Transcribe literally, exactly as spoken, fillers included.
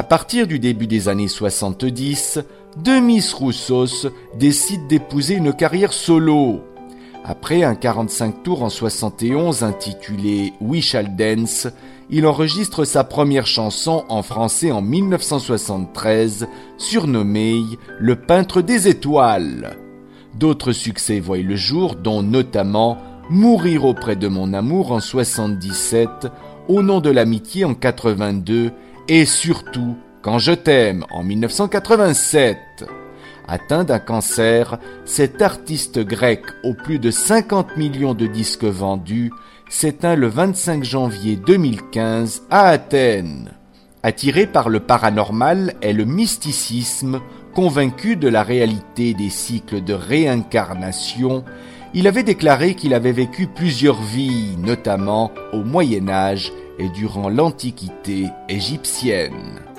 À partir du début des années soixante-dix, Demis Roussos décide d'épouser une carrière solo. Après un quarante-cinq tours en soixante et onze intitulé We Shall Dance, il enregistre sa première chanson en français en mille neuf cent soixante-treize, surnommée Le Peintre des Étoiles. D'autres succès voient le jour, dont notamment Mourir auprès de mon amour en soixante-dix-sept, Au nom de l'amitié en quatre-vingt-deux et surtout Quand je t'aime en mille neuf cent quatre-vingt-sept. Atteint d'un cancer, cet artiste grec aux plus de cinquante millions de disques vendus s'éteint le vingt-cinq janvier deux mille quinze à Athènes. Attiré par le paranormal et le mysticisme, convaincu de la réalité des cycles de réincarnation, il avait déclaré qu'il avait vécu plusieurs vies, notamment au Moyen Âge et durant l'Antiquité égyptienne.